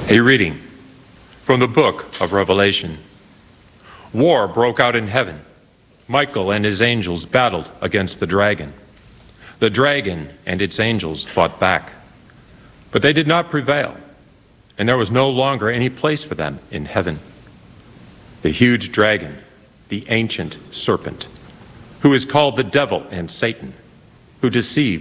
A reading from the book of Revelation. War broke out in heaven. Michael and his angels battled against the dragon. The dragon and its angels fought back, but they did not prevail, and there was no longer any place for them in heaven. The huge dragon, the ancient serpent, who is called the devil and Satan, who deceived